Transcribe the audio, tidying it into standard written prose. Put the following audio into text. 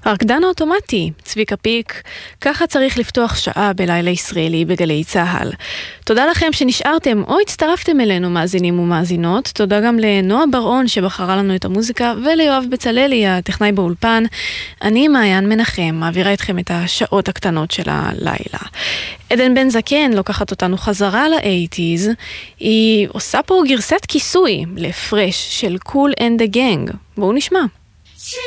הרקדן האוטומטי, צביקה פיק, ככה צריך לפתוח שעה בלילה ישראלי בגלי צהל. תודה לכם שנשארתם או הצטרפתם אלינו מאזינים ומאזינות. תודה גם לנועה ברעון שבחרה לנו את המוזיקה, וליואב בצללי, הטכנאי באולפן. אני מעיין מנחם, מעבירה אתכם את השעות הקטנות של הלילה. עדן בן זקן לוקחת אותנו חזרה ל-80s. היא עושה פה גרסת כיסוי לפרש של Kool and the Gang. בואו נשמע.